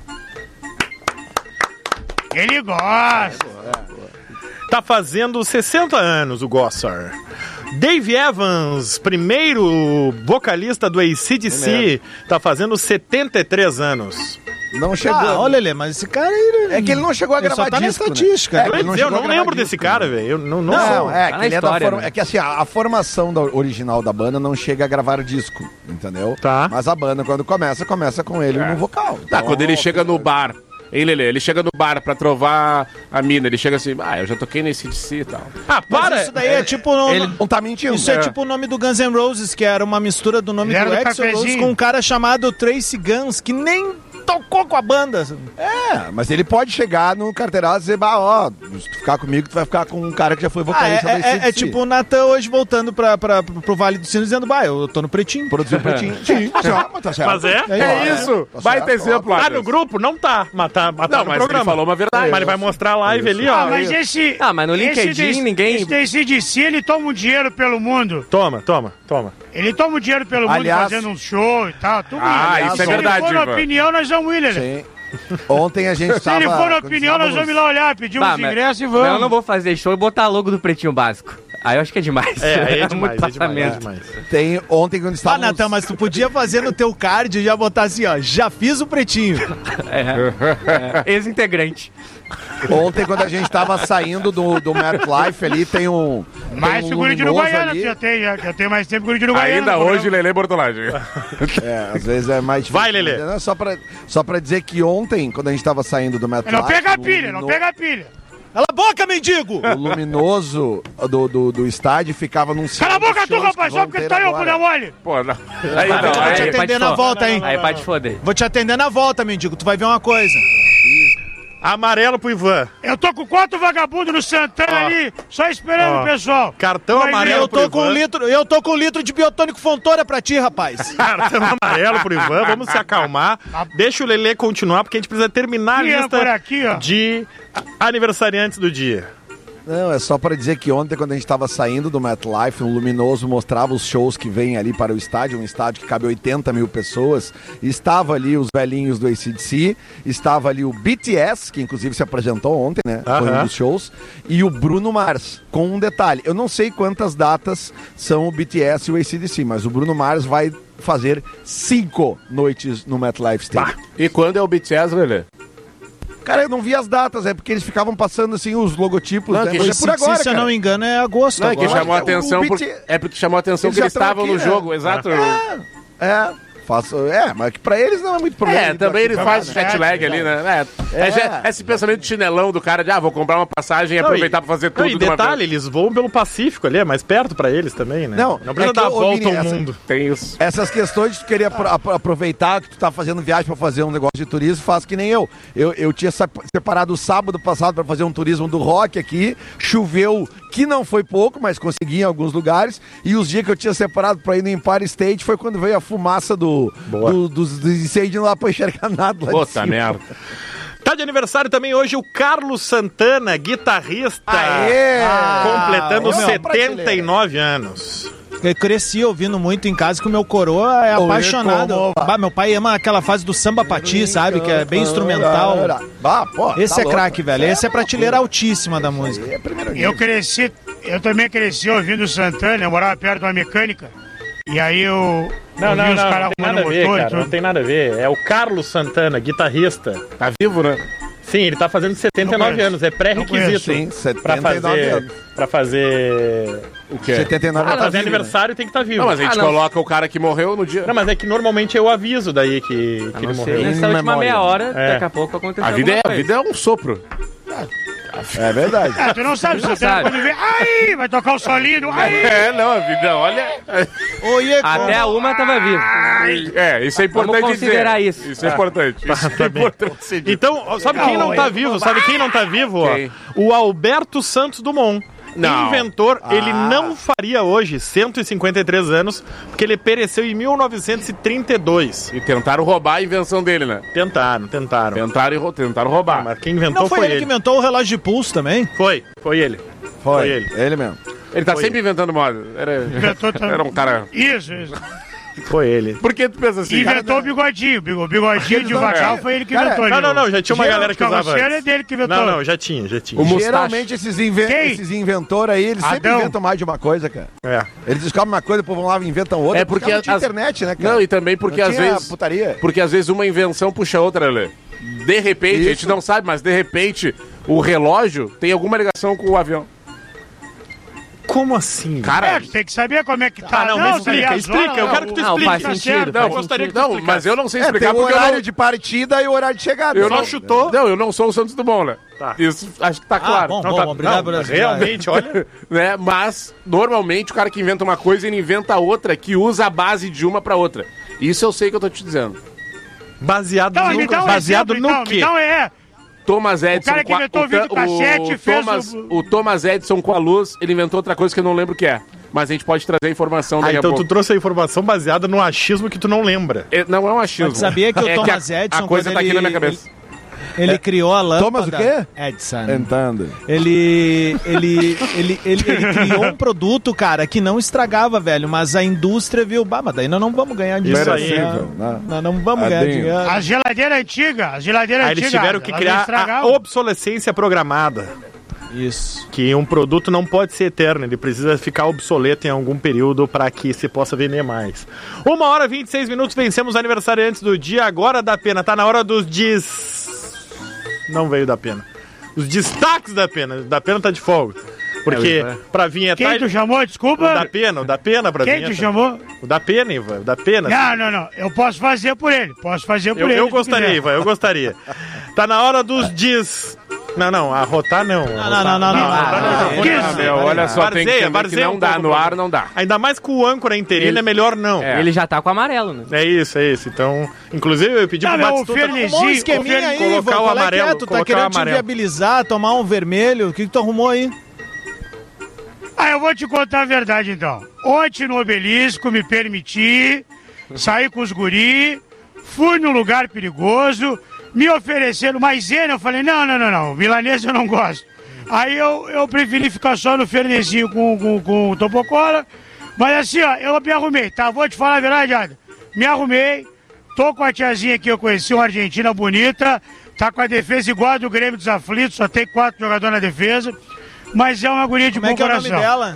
Ele gosta. Tá fazendo sessenta anos o Gossard. Dave Evans, primeiro vocalista do A C D C, tá fazendo setenta e três anos. Não chegou. Ah, olha, Lelê, mas esse cara aí... É que ele não chegou a ele gravar só tá disco, na estatística. né? É, Eu, ele não eu chegou a não gravar lembro disco, desse cara, né? velho. Eu não, não, Não, sei. é, Tá que na ele é da história, forma, né? é que assim, a, a formação da original da banda não chega a gravar disco, entendeu? Tá. Mas a banda, quando começa, começa com ele no vocal. Tá, Então, quando ele chega no bar. Hein, Lelê? Ele chega no bar pra trovar a mina. Ele chega assim, ah, eu já toquei nesse D C e tal. Ah, Mas para! isso daí é, tipo... No, Ele não tá mentindo. Isso é. tipo o nome do Guns N' Roses, que era uma mistura do nome Ele do era do Axl Rose cafezinho. com um cara chamado Tracy Guns, que nem tocou com a banda. É, mas ele pode chegar no carteirado e dizer, bah, ó, se tu ficar comigo, tu vai ficar com um cara que já foi Ah, é, vocalista da é- A C D C. é tipo o Natan hoje voltando pra, pra, pro Vale do Sino dizendo, bah, eu tô no Pretinho. Produziu o pretinho. Sim, tá, mas tá certo. Mas é? É, É isso! Tá Baita certo, exemplo, Tá Adams. no grupo? Não tá. Mas tá, mas tá Não, no mas programa. ele falou uma verdade. Mas ele vai mostrar a live ali, ó. Ah, mas esse... Ah, mas no esse LinkedIn desse- ninguém- Esse A C D C, ele toma um dinheiro pelo mundo. Toma, toma, toma. Ele toma um dinheiro pelo mundo Aliás- fazendo um show e tal. Tudo Ah, isso. isso é Se verdade, ele for na Ivan. opinião, nós vamos ir, Lelê. Sim. Ontem a gente Se tava... ele for na quando opinião, nós estávamos- vamos lá olhar, pedir Bah, uns mas- ingressos e mas vamos. eu não vou fazer show e botar a logo do Pretinho Básico. Aí eu acho que é demais. É, aí é demais, muito é demais, é passamento. demais. Tem ontem quando Ah, estávamos... Natan, mas tu podia fazer no teu card e já botar assim, ó, já fiz o Pretinho. É, é, ex-integrante. Ontem, quando a gente tava saindo do, do Mad Life ali, tem um. Mais tem um figura de luminoso Uruguaiana, ali. já tem, já, já tem mais tempo figura de Uruguaiana. Ainda no hoje, programa. Lelê Bortolagem. É, às vezes é mais difícil. Vai, Lelê. Não, só, pra, só pra dizer que ontem, quando a gente tava saindo do Mad Não Life. pega a o pilha, não lumino- pega a pilha. Cala a boca, mendigo! O luminoso do, do, do estádio ficava num Cala a boca, tu, shows rapaz, que só vão porque ter tá eu, agora. mulher mole. Pô, não. Aí não, Vou te aí, atender na volta, hein? Aí pode te foder. Vou te atender na volta, mendigo. Tu vai ver uma coisa. Amarelo pro Ivan. Eu tô com quatro vagabundos no Santana Ó. ali, só esperando Ó. o pessoal. Cartão Vai amarelo Eu pro tô com um Ivan. litro, eu tô com um litro de biotônico Fontoura pra ti, rapaz. Cartão amarelo pro Ivan. Vamos se acalmar. Deixa o Lelê continuar, porque a gente precisa terminar a Que âncora lista aqui, ó. de aniversariantes do dia. Não, é só pra dizer que ontem, quando a gente tava saindo do MetLife, um luminoso mostrava os shows que vêm ali para o estádio, um estádio que cabe oitenta mil pessoas. E estava ali os velhinhos do A C D C, estava ali o B T S, que inclusive se apresentou ontem, né? Foi um Aham. dos shows, e o Bruno Mars, com um detalhe. Eu não sei quantas datas são o B T S e o A C D C, mas o Bruno Mars vai fazer cinco noites no MetLife Stadium. E quando é o B T S, Lelê? Cara, eu não vi as datas, é porque eles ficavam passando assim os logotipos, Não, né? que Mas é Se, por agora, se eu cara. não me engano, é agosto Não, é que agora. chamou a acho que o atenção. B T- Por... É porque chamou a atenção Eles que já eles estão estavam aqui, no né? jogo, exato. É, faço, é, mas que pra eles não é muito problema. É, também ele faz o jet lag é, ali, né? É, é, É. jet- esse pensamento de chinelão do cara de, ah, vou comprar uma passagem e Não, aproveitar e- pra fazer Não, tudo e de uma detalhe, vez. eles voam pelo Pacífico ali, é mais perto pra eles também, né? Não, não precisa é que, dar a ô, volta Vini, ao essa- mundo. Tem isso. Essas questões de tu querer apro- apro- aproveitar que tu tá fazendo viagem pra fazer um negócio de turismo, faz que nem eu. Eu, eu tinha sa- separado o sábado passado pra fazer um turismo do rock aqui, choveu, que não foi pouco, mas consegui em alguns lugares, e os dias que eu tinha separado pra ir no Empire State foi quando veio a fumaça do, do, dos, dos incêndios lá pra enxergar nada lá de Puta cima. merda. Tá de aniversário também hoje o Carlos Santana, guitarrista, Aê! completando Ah, ô, meu, setenta e nove anos. Eu cresci ouvindo muito em casa que o meu coroa é Oi, apaixonado. como? Bah, meu pai ama aquela fase do samba pati, sabe? Que é bem instrumental. Ah, pô, Esse tá é louco. craque, velho. Esse é prateleira altíssima da música. É primeiro Eu nível. cresci eu também cresci ouvindo o Santana, eu morava perto de uma mecânica. E aí eu. Não, não, ouvi não, os caras não tem arrumando nada a ver, motor e cara, tudo. não tem nada a ver. É o Carlos Santana, guitarrista. Tá vivo, né? Sim, ele tá fazendo setenta e nove conheço. anos, é pré-requisito. Sim, pra setenta e nove fazer, anos. pra fazer... O quê? setenta e nove Pra tá fazer vivo, aniversário tem que estar tá vivo. Não, mas a gente Ah, não. coloca o cara que morreu no dia. Não, mas é que normalmente eu aviso daí que, que ele morreu. Nessa última meia hora, É. daqui a pouco aconteceu A vida, é, alguma a coisa. vida é um sopro. É verdade. Ah, tu não sabe, Tu não Santana, sabe. quando vem. Aí, vai tocar o solinho, aí! É, não, a vida, olha. Até a uma tava viva. É, isso é importante Vamos considerar dizer. isso. Isso é importante. Isso é importante ser dito. Então, ó, sabe quem não tá vivo? Sabe quem não tá vivo? Ó? Quem? O Alberto Santos Dumont. Não. Inventor, Ah. ele não faria hoje cento e cinquenta e três anos, porque ele pereceu em mil novecentos e trinta e dois. E tentaram roubar a invenção dele, né? Tentaram, tentaram. Tentaram, e ro- tentaram roubar. Mas quem inventou Não foi, foi ele ele. que inventou o relógio de pulso também? Foi, foi ele. Foi, Foi ele. ele mesmo. Ele tá Foi sempre inventando moda. Era, Inventou também. era um cara... Isso, isso. Foi ele. Por que tu pensa assim? Inventou o bigodinho. O bigodinho de vacal foi ele que Cara, inventou. Não, não, não, já tinha uma Geraldo galera que usava Carroceiro antes. é dele que inventou. Não, não, já tinha, já tinha. O mustache. Geralmente esses, inven Quem? esses inventores aí, eles sempre Adão. inventam mais de uma coisa, cara. É. Eles descobrem uma coisa, depois vão lá e inventam outra. É porque não tinha as- internet, né, cara? Não, e também porque Não às tinha vezes... putaria. Porque às vezes uma invenção puxa a outra, Lê. De repente, a gente Isso. não sabe, mas de repente o relógio tem alguma ligação com o avião. Como assim? Cara, É, tu tem que saber como é que tá. Ah, não, mas tem explica, as explica, horas, eu quero que tu Não, explique. faz tá sentido, certo. Não, faz eu gostaria que tu não, explicasse. mas eu não sei É, tem explicar o porque eu horário não... de partida e o horário de chegada. Eu Só não chutou? Não, eu não sou o Santos Dumont, né? Tá. Isso acho que tá claro. bom, Não, bom, tá- obrigado não, pela realmente, olha. Né? Mas, normalmente, o cara que inventa uma coisa, ele inventa outra que usa a base de uma pra outra. Isso eu sei que eu tô te dizendo. Baseado Então, no, me dá um baseado exemplo, no então, quê? me dá um é. Thomas Edison... cara que com a- inventou o Ta- videocassete fez Thomas, o- o Thomas Edison com a luz, ele inventou outra coisa que eu não lembro o que é. Mas a gente pode trazer a informação Ah, daqui a então pouco. tu trouxe a informação baseada no achismo que tu não lembra. É, não é um achismo. Mas tu sabia que o É Thomas a, Edison, a coisa quando tá aqui ele- na minha cabeça. Ele criou a lâmpada. Thomas o quê? Edison. Tentando. Ele, ele, ele, ele, ele criou um produto, cara, que não estragava, velho, mas a indústria viu, bah, mas daí nós não vamos ganhar disso aí. Merecível, né? né? Nós não vamos ganhar Adinho. dinheiro. A geladeira antiga, a geladeira Aí antiga. eles tiveram que ela criar não a estragava. obsolescência programada. Isso. Que um produto não pode ser eterno, ele precisa ficar obsoleto em algum período para que se possa vender mais. Uma hora e vinte e seis minutos, vencemos o aniversariantes do dia, agora da pena. Tá na hora dos dis... Não veio da pena. Os destaques da pena. Da pena tá de folga. Porque É, pra vinhetar... Quem tu chamou? O Desculpa. da pena, o da pena pra Quem vinheta. tu chamou? O da pena, Ivan, o da pena. Não, não, não. Eu posso fazer por ele. Posso fazer por Eu, ele. eu se gostaria, quiser. Ivan, eu gostaria. Tá na hora dos diz... Não, não, arrotar não. Não, não, não, não, não. arrotar Ah, não. que Ah, meu, olha só, tem que Varzeia, entender que varzeia não um dá pouco, no por ar, favor. não dá. Ainda mais com o âncora interino, Ele- é melhor não. É. Ele já tá com amarelo, né? É isso, é isso. Então, inclusive eu pedi Não, pro não, o Batistuta Fernezinho- Arrumou um esqueminha Fer- aí, colocar Ivan, o qual é que é? amarelo, Tu tá colocar o querendo te amarelo. viabilizar, tomar um vermelho? O que, que tu arrumou aí? Ah, eu vou te contar a verdade então. Ontem no Obelisco me permiti sair com os guri, fui num lugar perigoso, me ofereceram maisena, eu falei, não, não, não, não, milanesa eu não gosto. Aí eu, eu preferi ficar só no Fernezinho com, com, com o Topocola, mas assim, ó, eu me arrumei, tá? Vou te falar a verdade, Ada. Me arrumei, tô com a tiazinha que eu conheci, uma argentina bonita, tá com a defesa igual a do Grêmio dos Aflitos, só tem quatro jogadores na defesa, mas é uma guria de Como é bom que é o coração. nome dela?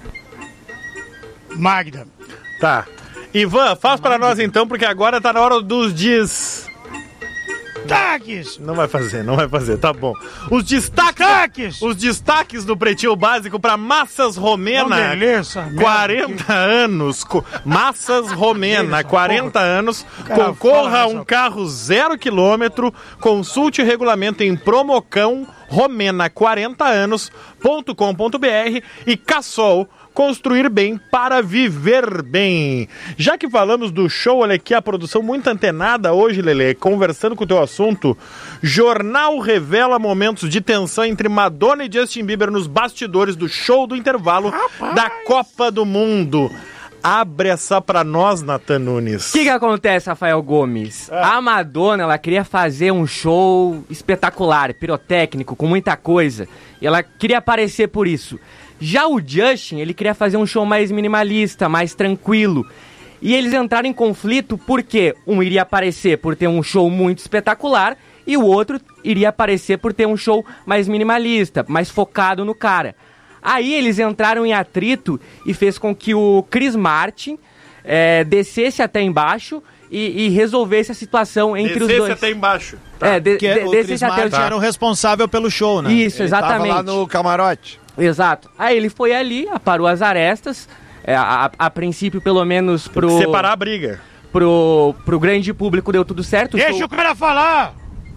Magda. Tá. Ivan, faz pra nós então, porque agora tá na hora dos diz... Destaques! Não vai fazer, não vai fazer, tá bom. Os destaques, Destaques! os destaques do Pretinho Básico pra Massas Romena. Não, beleza, merda, quarenta anos. co- Massas Romena, quarenta anos. cara Concorra fala a um nessa- carro zero quilômetro. Consulte o regulamento em Promocão Romena quarenta anos ponto com ponto br e Cassol. Construir bem para viver bem. Já que falamos do show, olha aqui a produção muito antenada hoje, Lelê, conversando com o teu assunto. Jornal revela momentos de tensão entre Madonna e Justin Bieber nos bastidores do show do intervalo da Copa do Mundo. Abre essa pra nós, Nathan Nunes. O que que acontece, Rafael Gomes? A Madonna, ela queria fazer um show espetacular, pirotécnico, com muita coisa. E ela queria aparecer por isso. Já o Justin, ele queria fazer um show mais minimalista, mais tranquilo. E eles entraram em conflito porque um iria aparecer por ter um show muito espetacular e o outro iria aparecer por ter um show mais minimalista, mais focado no cara. Aí eles entraram em atrito e fez com que o Chris Martin é, descesse até embaixo e, e resolvesse a situação entre Descesse os dois. até embaixo. Tá. É, de, Que de, o descesse Chris até Martin era o responsável pelo show, né? Isso, Ele exatamente. tava lá no camarote. Exato. Aí ele foi ali, aparou as arestas, é, a, a, a princípio pelo menos pro... Tem que separar a briga. Pro, pro grande público deu tudo certo. O Deixa show... o cara falar!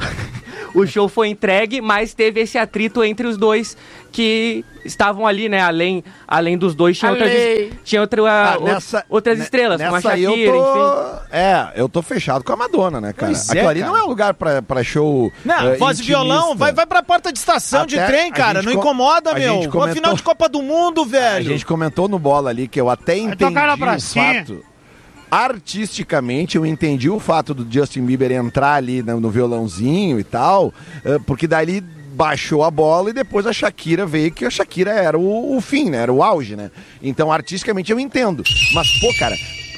O show foi entregue, mas teve esse atrito entre os dois que estavam ali, né? Além, além dos dois, tinha outras, Além. tinha outra, Ah, o- nessa- outras ne- estrelas, como a nessa aí Shakira, eu tô... enfim. É, eu tô fechado com a Madonna, né, cara? Pois é, Aquilo ali cara. não é um lugar pra, pra show. Não, eh, voz e violão, intimista. vai, vai pra porta de estação de Até trem, a cara. gente Não co- incomoda, a meu. gente comentou- Uma final de Copa do Mundo, A velho. gente comentou no bola ali que eu até entendi tocar na o pracinha. fato. Artisticamente, eu entendi o fato do Justin Bieber entrar ali no, no violãozinho e tal, eh, porque dali baixou a bola e depois a Shakira veio, que a Shakira era o, o fim, né? Era o auge, né? Então, artisticamente, eu entendo. Mas, pô, cara,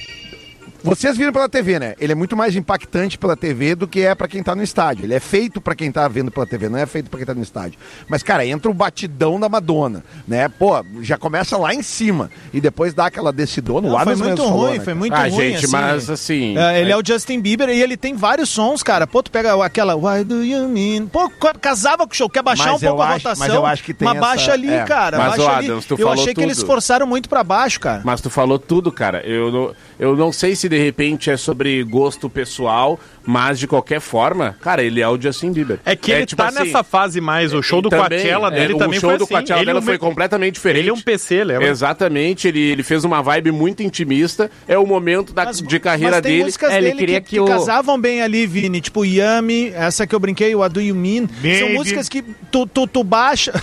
vocês viram pela T V, né? Ele é muito mais impactante pela T V do que é pra quem tá no estádio. Ele é feito pra quem tá vendo pela T V, não é feito pra quem tá no estádio. Mas, cara, entra o batidão da Madonna, né? Pô, já começa lá em cima e depois dá aquela decidona. Não, O foi Adams muito mesmo ruim, falou, né, foi cara? muito Ah, ruim, gente, mas assim... É, ele é o Justin Bieber e ele tem vários sons, cara. Pô, tu pega aquela Why do you mean? Pô, co- casava com o show, quer baixar Mas um pouco eu a acho- rotação, mas eu acho que tem mas baixa essa- ali, é. cara. Mas, baixa ô, ali. Adams, tu Eu falou achei que eles tudo. forçaram muito pra baixo, cara. Mas tu falou tudo, cara. Eu não, eu não sei se de repente é sobre gosto pessoal, mas de qualquer forma, cara, ele é o Justin Bieber. É que ele tipo tá assim, nessa fase mais, o show do também, Coachella é, dele o também show foi do assim. Coachella Ele dela é um- foi completamente diferente. Ele é um P C, lembra? Exatamente, ele, ele fez uma vibe muito intimista, é o momento da, de carreira Mas tem dele. músicas É, ele dele queria que, que que o- casavam bem ali, Vini. Tipo, Yummy, essa que eu brinquei, o What Do You Mean. São Baby. músicas que tu, tu, tu baixa...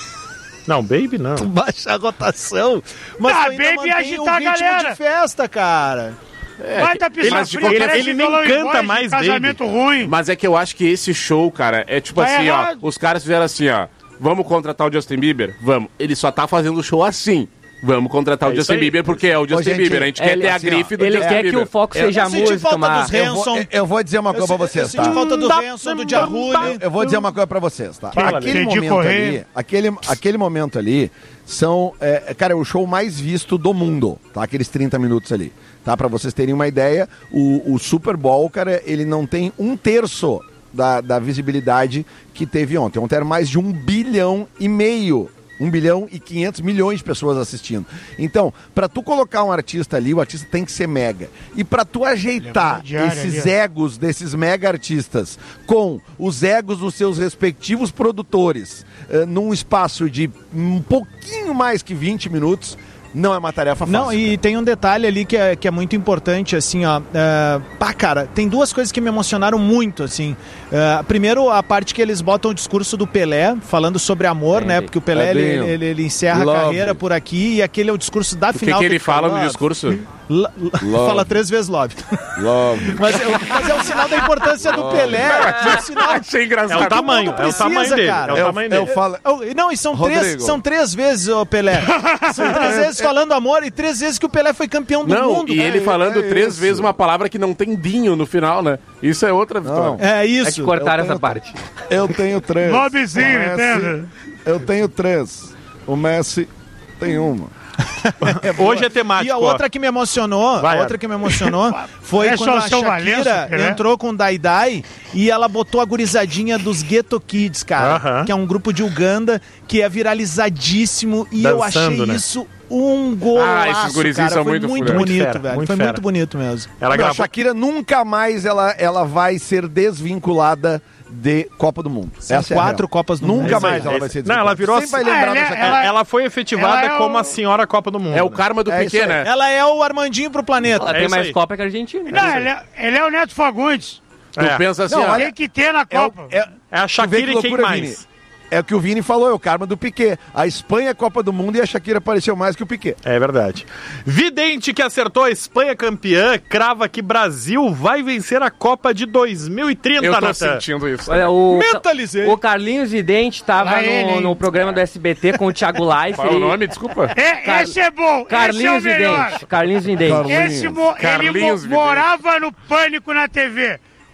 Não, Baby não. tu baixa a rotação, mas Ah, tu ainda Baby mantém agitar um a ritmo galera. de festa, cara. Vai tá pisando mas de frio, qualquer- parece ele nem violão e canta voz de mais casamento ruim. Mas é que eu acho que esse show, cara, é tipo Tá assim, errado. ó. Os caras fizeram assim, ó. Vamos contratar o Justin Bieber? Vamos. Ele só tá fazendo o show assim. Vamos contratar É o isso Justin aí. Bieber porque é o Justin gente, Bieber. A gente quer ele- ter a assim, ó, grife do ele Justin quer Bieber. que o foco Eu seja a senti música, falta mas... dos Eu vou, Hanson. eu vou dizer uma coisa pra Eu vocês, senti tá? falta do Hanson, do Jahuli. Eu vou dizer uma coisa pra vocês, tá? Fala, Aquele entendi momento correr. ali, aquele, aquele momento ali são, é, cara, é o show mais visto do mundo, tá? Aqueles trinta minutos ali, tá? Pra vocês terem uma ideia, o, o Super Bowl, cara, ele não tem um terço da, da visibilidade que teve ontem. Ontem era mais de um bilhão e meio. Um bilhão e quinhentos milhões de pessoas assistindo. Então, pra tu colocar um artista ali, o artista tem que ser mega. E pra tu ajeitar diária esses ali, ó. egos desses mega artistas com os egos dos seus respectivos produtores eh, num espaço de um pouquinho mais que vinte minutos, não é uma tarefa fácil. Não, e tem um detalhe ali que é, que é muito importante, assim, ó. É, pá, cara, tem duas coisas que me emocionaram muito, assim. É, primeiro, a parte que eles botam o discurso do Pelé, falando sobre amor, É, né? Porque o Pelé, ele, Tadinho. ele, ele encerra Love. a carreira por aqui e aquele é o discurso da O que, final. que ele fala no fala, discurso? L- l- Fala três vezes love. Love. Mas, é- mas é um sinal da importância do Pelé. É um sinal... Achei engraçado. É o tamanho, mundo é o tamanho precisa, dele. cara. É o Eu, tamanho eu dele. falo, Oh, Não, e são três, Rodrigo. são três vezes, ô Pelé. São três vezes falando amor e três vezes que o Pelé foi campeão do Não, mundo. e cara. ele falando é três isso. vezes uma palavra que não tem dinho no final, né? Isso é outra vitória. É É isso. que cortaram eu tenho- essa parte. eu tenho três. Lobbyzinho, O Messi- entende? Eu tenho três. O Messi tem uma. Hoje é temático. E a outra que me emocionou, Vai, a outra que me emocionou foi É quando a só São Shakira Valença, né? entrou com o Dai Dai e ela botou a gurizadinha dos Ghetto Kids, cara, Aham. que é um grupo de Uganda que é viralizadíssimo e eu achei Dançando, né? isso um golaço, Ah, esses gurizinhos cara. são Foi muito muito fura. bonito, Muito fera, velho. muito Foi fera. muito bonito mesmo. Ela Meu, a gravou... Shakira nunca mais ela, ela vai ser desvinculada de Copa do Mundo. São Essa é a quatro real. Copas do Mundo. Nunca Esse mais aí, ela esse- vai ser Não, desvinculada. ela virou... Sempre vai Ah, lembrar ela- da Shakira. ela- Ela foi efetivada ela é como o- a senhora Copa do Mundo. É o né? karma do É isso Piquet, aí. né? Ela é o Armandinho pro planeta. Ela É tem isso mais aí. Copa que a Argentina. Não, ele é, ele é o Neto Fagundes. Tu É. pensa assim, Não, ó, olha- Tem que ter na É, o- Copa. é, É a tu vê Shakira que e quem loucura, mais? Vini. É o que o Vini falou, é o karma do Piquet. A Espanha é Copa do Mundo e a Shakira apareceu mais que o Piquet. É verdade. Vidente que acertou a Espanha campeã, crava que Brasil vai vencer a Copa de dois mil e trinta, eu tô Natan. sentindo isso. Olha, o, Mentalizei. o Carlinhos Vidente tava Lá ele, no, hein? no programa do S B T com o Thiago Leifert. Qual é o e- nome? Desculpa. É, Car- esse é bom. Carlinhos esse é o melhor. Vidente. Carlinhos Vidente. Carlinhos. Esse mo ele Carlinhos mo Vidente. morava no Pânico na T V.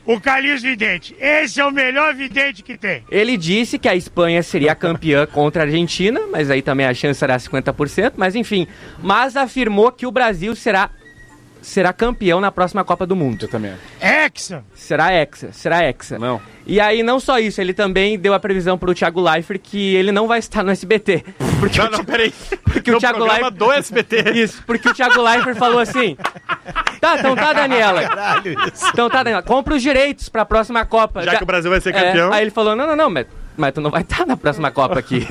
o Calil Vidente. Esse é o melhor vidente que tem. Ele disse que a Espanha seria campeã contra a Argentina, mas aí também a chance era cinquenta por cento, mas enfim. Mas afirmou que o Brasil será, será campeão na próxima Copa do Mundo. Eu também. Hexa. Será hexa, será hexa. Não. E aí, não só isso, ele também deu a previsão pro Thiago Leifert que ele não vai estar no S B T. Porque Não, o não, Thi- peraí. Porque No o Thiago programa Leifert... do S B T. Isso, porque o Thiago Leifert falou assim... Tá, então tá, Daniela. Então tá, Daniela. Compra os direitos pra próxima Copa. Já que o Brasil vai ser campeão. É, aí ele falou, não, não, não, mas, mas tu não vai estar na próxima Copa aqui.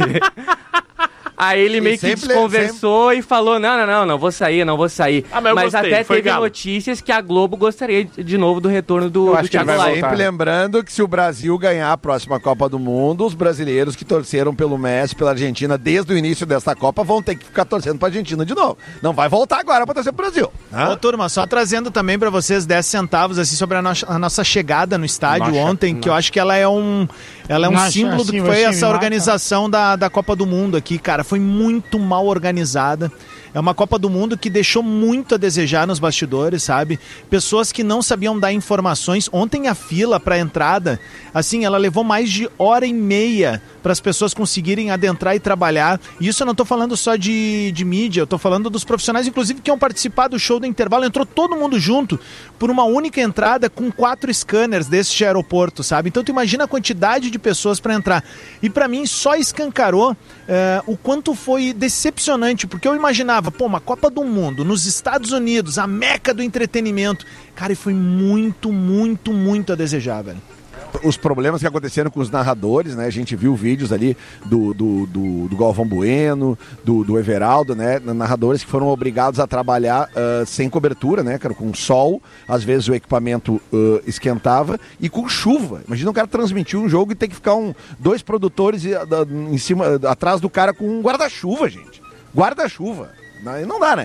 Aí ele E meio que sempre- desconversou e falou, não, não, não, não vou sair, não vou sair. Ah, mas eu mas gostei, até foi teve galo. notícias que a Globo gostaria de, de novo do retorno do, Eu do acho que ele Thiago vai Leifert. voltar. Sempre lembrando que se o Brasil ganhar a próxima Copa do Mundo, os brasileiros que torceram pelo Messi, pela Argentina desde o início dessa Copa vão ter que ficar torcendo pra Argentina de novo. Não vai voltar agora pra torcer pro Brasil. Ô, turma, só trazendo também pra vocês dez centavos assim sobre a, no- a nossa chegada no estádio Nossa, ontem, que eu acho que ela é um, ela é um Nossa, símbolo do assim, que vai foi ser essa me organização da, da Copa do Mundo aqui, cara. Foi muito mal organizada. É uma Copa do Mundo que deixou muito a desejar nos bastidores, sabe? Pessoas que não sabiam dar informações. Ontem a fila pra entrada, assim, ela levou mais de hora e meia para as pessoas conseguirem adentrar e trabalhar. E isso eu não tô falando só de, de mídia, eu tô falando dos profissionais, inclusive, que iam participar do show do intervalo. Entrou todo mundo junto por uma única entrada com quatro scanners deste aeroporto, sabe? Então tu imagina a quantidade de pessoas para entrar. E para mim só escancarou eh, o quanto foi decepcionante, porque eu imaginava, pô, uma Copa do Mundo nos Estados Unidos, a meca do entretenimento. Cara, e foi muito, muito, muito a desejar, velho. Os problemas que aconteceram com os narradores, né? A gente viu vídeos ali do, do, do, do Galvão Bueno, do, do Everaldo, né? Narradores que foram obrigados a trabalhar uh, sem cobertura, né, cara? Com sol, às vezes o equipamento uh, esquentava e com chuva. Imagina um cara transmitir um jogo e ter que ficar um, dois produtores uh, em cima, uh, atrás do cara com um guarda-chuva, gente. Guarda-chuva. Não, não dá, né?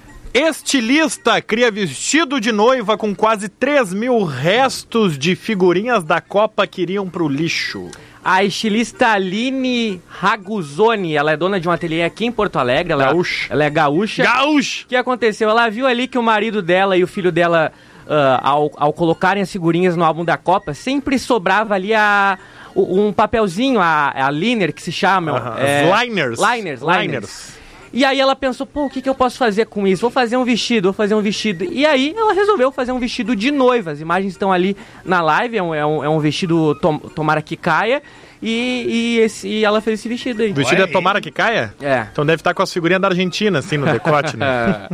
Estilista cria vestido de noiva com quase três mil restos de figurinhas da Copa que iriam pro lixo. A estilista Aline Raguzoni, ela é dona de um ateliê aqui em Porto Alegre. Ela, Gaúcha. Ela é gaúcha. Gaúcha! O que aconteceu? Ela viu ali que o marido dela e o filho dela, ah, ao, ao colocarem as figurinhas no álbum da Copa, sempre sobrava ali a, o- um papelzinho, a, a liner, que se chama. Aham, as liners. Liners, liners. Liners. E aí ela pensou, pô, o que, que eu posso fazer com isso? Vou fazer um vestido, vou fazer um vestido. E aí ela resolveu fazer um vestido de noiva. As imagens estão ali na live, é um, é um, é um vestido tom, tomara que caia. E, e, esse, e ela fez esse vestido aí. O vestido é tomara que caia? É. Então deve estar com as figurinhas da Argentina, assim, no decote, né?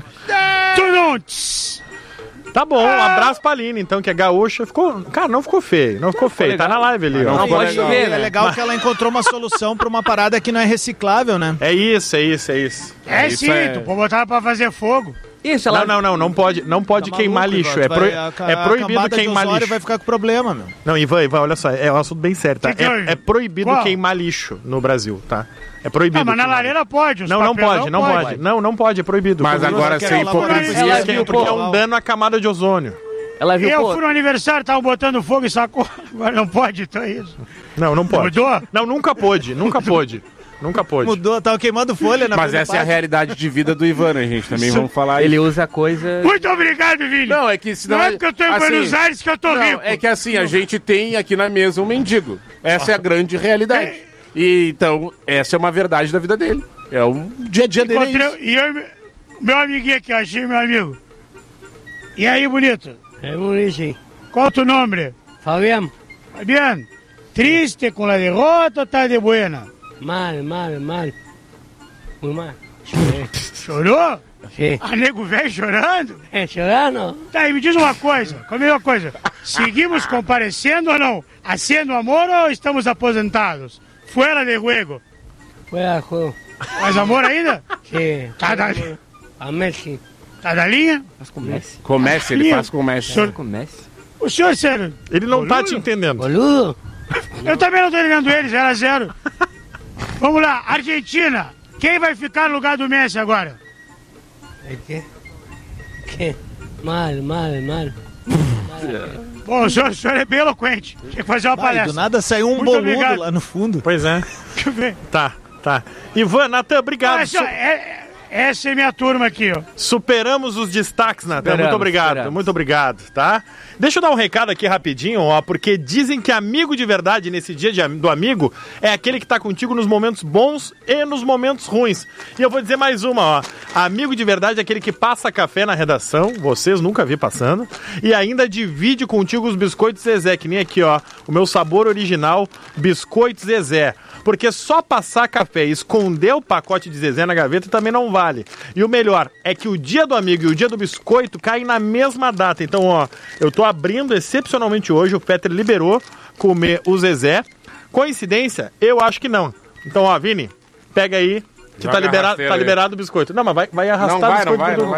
Tunuts! Tá bom, um abraço pra Aline, então, que é gaúcha. Ficou, cara, não ficou feio, não ficou feio. Tá na live ali, ó. Não, pode E chover, é né? legal Mas- que ela encontrou uma solução pra uma parada que não é reciclável, né? É isso, é isso, é isso. É Isso sim, tu pode botar pra fazer fogo. Isso, Não, não, não, não pode, não pode Tá queimar maluco, lixo. Ivan, É, tu pro- vai- a- é a proibido cambada de queimar ozônio lixo. vai ficar com problema, meu. Não, Ivan, Ivan, olha só, é um assunto bem sério, tá? Que que É, houve? é proibido Qual? queimar lixo no Brasil, tá? É proibido. Ah, mas na queimar lareira pode. os Não, não papelão pode, não pode. Não, não pode, é proibido. Mas Porque agora que sem é o laboratório hipocrisia. Ela viu, porque é pô, um dano à camada de ozônio. ela viu, Eu pô, fui no aniversário, tava botando fogo e sacou. Agora não pode, então é isso. Não, não pode. Mudou? Não, nunca pôde, nunca pôde. Nunca pôde. Mudou, tava queimando folha na Mas frente do essa é a pátio. realidade de vida do Ivan, né, gente? Também vamos falar ele isso. usa coisa... Muito obrigado, Vini. Não, é que senão... Não é porque eu tô em assim, Buenos Aires que eu tô não, rico. é que assim, a gente tem aqui na mesa um mendigo. Essa é a grande realidade. E então, essa é uma verdade da vida dele. É o dia a dia dele. é Encontrei, isso. e eu, meu amiguinho aqui, achei meu amigo. E aí, bonito? É bonito. Qual o teu nome? Fabián. Fabián, triste com a derrota ou tá de buena? Mal, mal, mal. Muy mal. Chorou? Sim. A nego velho chorando? É, chorando? Tá, e me diz uma coisa, comigo uma coisa. Seguimos comparecendo ou não? Haciendo amor ou estamos aposentados? Fuera de juego. Fuera de juego. Faz amor ainda? Sim. Tá da, A Messi. tá da linha? Faz com Messi. Comece, ele Linha. faz comece. Senhor- Com Messi. O senhor, sério? Ele não tá Boludo? te entendendo. Boludo. Eu também não tô ligando ele, zero a zero. Vamos lá, Argentina. Quem vai ficar no lugar do Messi agora? ¿El qué? ¿Qué? Mal, mal, mal. Bom, o senhor, o senhor é bem eloquente. Tinha que fazer uma Vai, palestra. do nada saiu um Muito boludo obrigado. lá no fundo. Pois é. Deixa eu ver. Tá, tá. Ivan, Natan, obrigado. Olha só, é, Essa é minha turma aqui, ó. Superamos os destaques, Natan. Superamos, Muito obrigado, superamos. muito obrigado, tá? Deixa eu dar um recado aqui rapidinho, ó, porque dizem que amigo de verdade nesse dia de, am- do amigo é aquele que tá contigo nos momentos bons e nos momentos ruins. E eu vou dizer mais uma, ó. Amigo de verdade é aquele que passa café na redação, vocês nunca vi passando, e ainda divide contigo os biscoitos Zezé, que nem aqui, ó, o meu sabor original, biscoitos Zezé. Porque só passar café e esconder o pacote de Zezé na gaveta também não vale. E o melhor é que o dia do amigo e o dia do biscoito caem na mesma data. Então, ó, eu tô abrindo excepcionalmente hoje, o Peter liberou comer o Zezé. Coincidência? Eu acho que não. Então, ó, Vini, pega aí, que Joga tá liberado, rasteira tá aí. liberado o biscoito. Não, mas vai, vai arrastar Não vai, o biscoito não vai, do- não